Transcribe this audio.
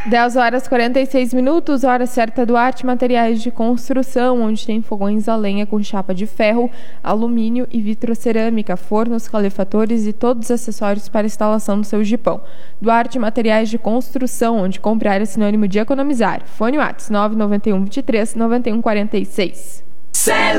10h46, hora certa do Arte Materiais de Construção, onde tem fogões a lenha com chapa de ferro, alumínio e vitrocerâmica, fornos, calefatores e todos os acessórios para instalação do seu jipão. Do Arte Materiais de Construção, onde comprar é sinônimo de economizar. Fone WhatsApp 991 23 91 46.